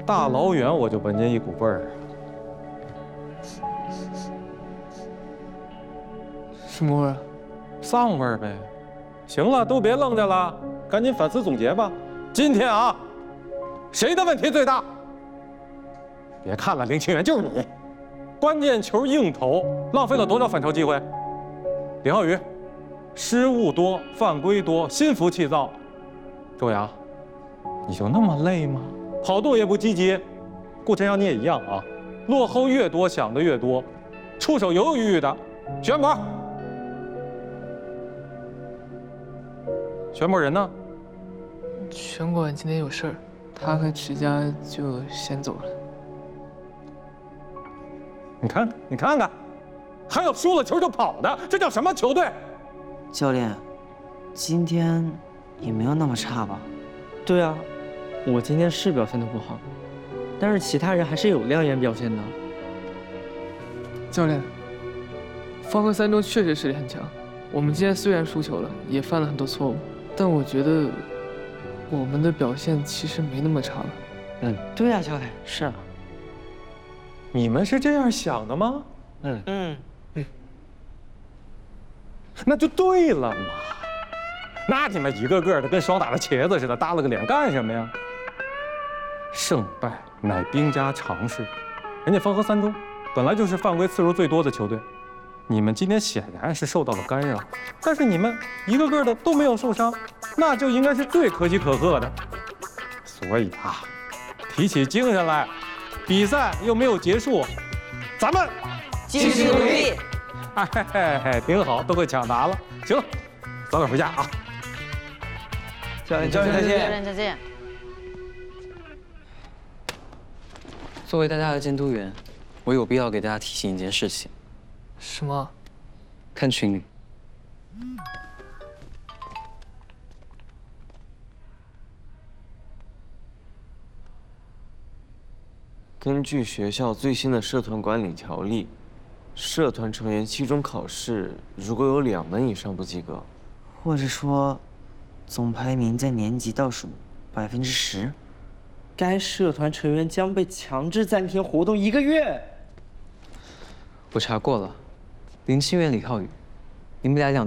大老远我就闻见一股味儿。 什么味儿？ 丧味儿呗。行了，都别愣着了，赶紧反思总结吧。今天啊，谁的问题最大？别看了，林清源就是你，关键球硬投，浪费了多少反超机会？李浩宇，失误多，犯规多，心浮气躁。周洋，你就那么累吗？跑动也不积极。顾晨阳你也一样啊，落后越多想的越多，出手犹犹豫豫的。玄博，玄博人呢？ 全管今天有事儿，他和池家就先走了。 你看看，还有输了球就跑的，这叫什么球队？ 教练，今天也没有那么差吧？ 对啊，我今天是表现的不好，但是其他人还是有亮眼表现的。 教练，方和三中确实实力很强。我们今天虽然输球了，也犯了很多错误，但我觉得我们的表现其实没那么差了。 对呀，教练，是啊。 你们是这样想的吗？那就对了嘛。那你们一个个的跟双打的茄子似的，耷拉个脸干什么呀？胜败乃兵家常事，人家方和三中本来就是犯规次数最多的球队，你们今天显然是受到了干扰，但是你们一个个的都没有受伤，那就应该是最可喜可贺的。所以啊，提起精神来，比赛又没有结束，咱们继续努力。 哎，挺好，都会抢答了。行了，早点回家啊。 教练再见。 教练再见。 作为大家的监督员，我有必要给大家提醒一件事情。 什么？ 看群里。 根据学校最新的社团管理条例，社团成员期中考试如果有2门以上不及格， 或者说，总排名在年级倒数10%， 该社团成员将被强制暂停活动1个月。 我查过了，林清源、李浩宇，你们俩